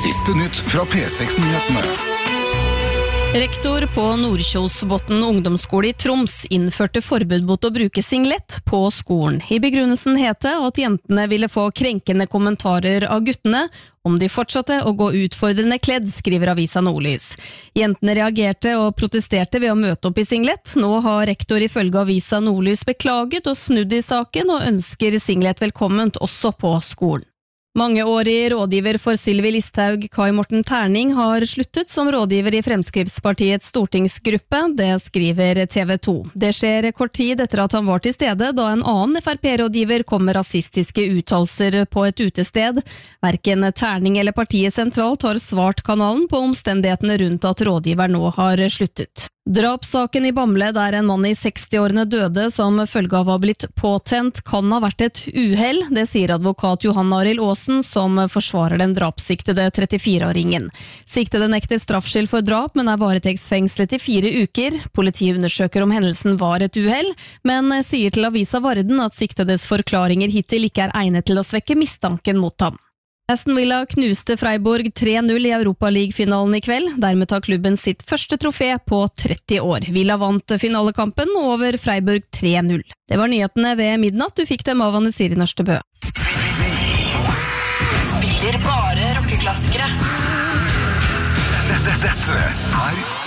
Siste nytt fra P6-nyhetene. Rektor på Nordkjosbotn ungdomsskole i Troms innførte forbud mot å bruke singlet på skolen. I begrunnelsen het det at jentene ville få krenkende kommentarer av guttene om de fortsatte å gå utfordrende kledd, skriver avisa Nordlys. Jentene reagerte og protesterte ved å møte opp i singlet. Nå har rektor ifølge avisa Nordlys beklaget og snudd i saken og ønsker singlet velkomment også på skolen. Mangeårig rådgiver for Sylvi Listhaug, Kai Morten Terning, har sluttet som rådgiver i Fremskrittspartiets stortingsgruppe, det skriver TV 2. Det skjer kort tid etter at han var til stede da en annen FrP-rådgiver kom med rasistiske uttalelser på et utested. Hverken Terning eller partiet sentralt har svart kanalen på omstendighetene rundt at rådgiver nå har sluttet. Drapssaken i Bamble, der en mann i 60-årene døde som følge av å ha blitt påtent, kan ha vært et uhell, det sier advokat Johan Arild Aasen, som forsvarer den drapssiktede 34-åringen. Siktede nekter straffskyld for drap, men er varetektsfengslet i 4 uker. Politiet undersøker om hendelsen var et uhell, men sier til avisa Varden at siktedes forklaringer hittil ikke er egnet til å svekke mistanken mot ham. Aston Villa knuste Freiburg 3-0 i Europa League-finalen i kveld. Dermed tar klubben sitt første trofé på 30 år. Villa vant finalekampen over Freiburg 3-0. Det var nyhetene ved midnatt. Du fikk dem av Anne Siri Nørstebø. Spiller bare rockeklassikere. Dette er